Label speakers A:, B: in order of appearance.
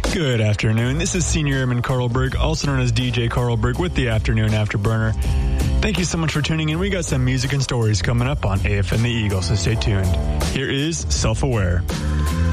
A: Good afternoon. This is Senior Airman Carlberg, also known as DJ Carlberg, with the Afternoon Afterburner. Thank you so much for tuning in. We got some music and stories coming up on AFM The Eagle, so stay tuned. Here is Self-Aware.